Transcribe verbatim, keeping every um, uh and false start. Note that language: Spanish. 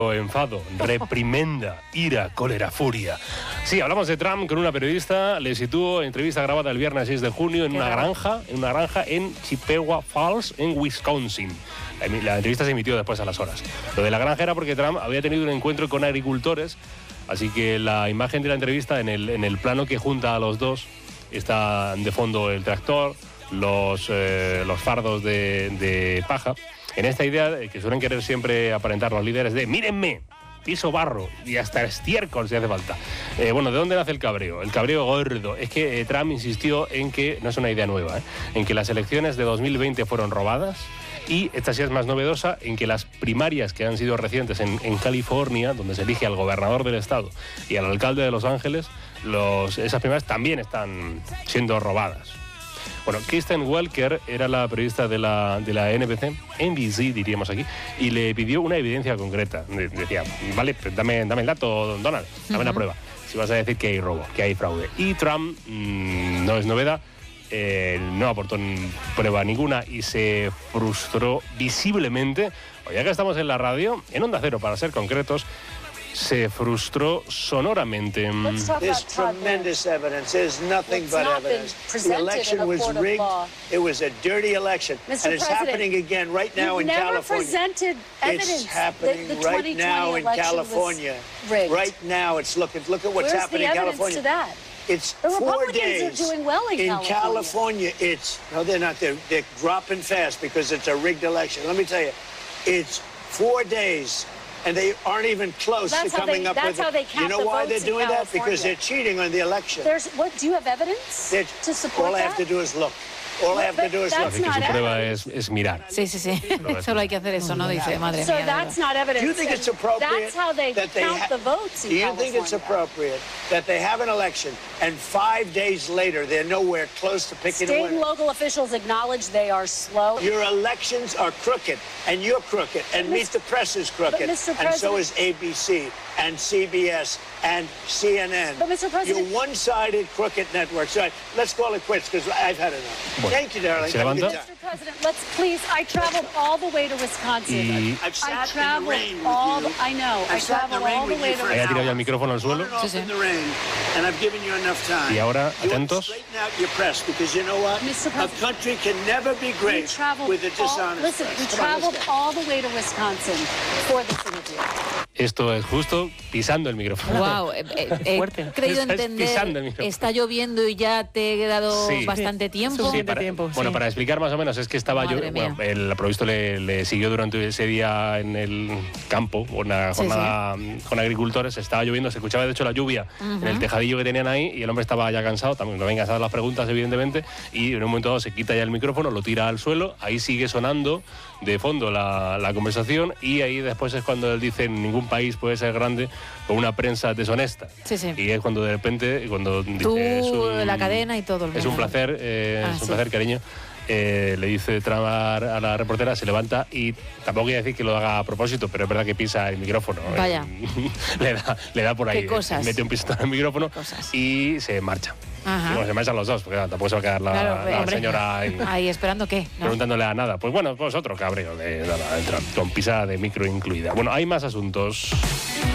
Enfado, reprimenda, ira, cólera, furia. Sí, hablamos de Trump con una periodista. Le situó entrevista grabada el viernes seis de junio en una granja, en una granja en Chippewa Falls, en Wisconsin. La, la entrevista se emitió después a las horas. Lo de la granja era porque Trump había tenido un encuentro con agricultores, así que la imagen de la entrevista en el, en el plano que junta a los dos está de fondo el tractor, los, eh, los fardos de, de paja. En esta idea que suelen querer siempre aparentar los líderes de mírenme, piso barro y hasta estiércol si hace falta. Eh, bueno, ¿de dónde nace el cabreo? El cabreo gordo es que eh, Trump insistió en que, no es una idea nueva, ¿eh? en que las elecciones de dos mil veinte fueron robadas, y esta sí es más novedosa, en que las primarias que han sido recientes en, en California, donde se elige al gobernador del estado y al alcalde de Los Ángeles, los, esas primarias también están siendo robadas. Bueno, Kristen Welker era la periodista de la, de la N B C, N B C diríamos aquí, y le pidió una evidencia concreta. Decía, vale, dame, dame el dato, Donald, dame uh-huh. la prueba. Si vas a decir que hay robo, que hay fraude. Y Trump, mmm, no es novedad, eh, no aportó prueba ninguna y se frustró visiblemente. O ya que estamos en la radio, en Onda Cero, para ser concretos, se frustró sonoramente. There's tremendous evidence. There's nothing but evidence. The election was rigged. It was a dirty election. And it's happening again right now in California. It's happening right now in California. Right now it's looking, look at what's happening in California. It's four days. In California, it's, no, they're not. They're, they're dropping fast because it's a rigged election. Let me tell you, it's four days. And they aren't even close that's to coming they, up with it. You know why they're doing that? Because they're cheating on the election. There's, what, do you have evidence they're, to support all that? I have to do is look. All I have to do is look. Así que su prueba es, es mirar. Sí, sí, sí. Solo hay que hacer eso, ¿no? Dice, madre so mía. That's not evidence. Do you think it's appropriate that's how they that they count ha- the votes in Do you California? think it's appropriate that they have an election and five days later they're nowhere close to picking State a winner? and local officials acknowledge they are slow. Your elections are crooked, and you're crooked, and Meet the Press is crooked, and so is A B C and C B S and C N N. But Mister President, you're one-sided crooked network. So let's call it quits because I've had enough. Bueno, Thank you, darling. Mister President, let's please. I traveled all the way to Wisconsin. Y... I've sat I traveled in the rain all. with you. The, I know. I've I traveled all the way to Wisconsin. ¿Ha tirado ya el micrófono al suelo? Sí, sí. And I've given you enough time. Y ahora, atentos. Straighten out your press because you know what? A country can never be great with a dishonest Listen, we traveled all the way to Wisconsin for this interview. Esto es justo pisando el micrófono. Wow, eh, eh, he creído entender, está lloviendo y ya te he dado sí. bastante tiempo. Sí, para, tiempo sí. Bueno, para explicar más o menos, es que estaba yo, bueno, el provisto le, le siguió durante ese día en el campo, una jornada sí, sí. con agricultores, estaba lloviendo, se escuchaba de hecho la lluvia uh-huh. en el tejadillo que tenían ahí y el hombre estaba ya cansado, también lo habían cansado las preguntas evidentemente, y en un momento dado se quita ya el micrófono, lo tira al suelo, ahí sigue sonando de fondo la, la conversación y ahí después es cuando él dice ningún país puede ser grande con una prensa deshonesta. Sí, sí. Y es cuando de repente, cuando dice, tú, es un, la cadena y todo el mundo. Es un placer, eh, ah, es un sí. placer, cariño. Eh, le dice Trump a la reportera, se levanta y tampoco quiere decir que lo haga a propósito, pero es verdad que pisa el micrófono. Vaya. le, da, le da por ahí. ¿Qué cosas? Mete un pisotón en el micrófono y se marcha. Ajá. Y bueno, se marchan los dos, porque claro, tampoco se va a quedar la, claro, la hombre, señora ahí, ahí esperando qué, ¿no? Preguntándole a nada. Pues bueno, pues otro cabreo de nada, con pisa de micro incluida. Bueno, hay más asuntos.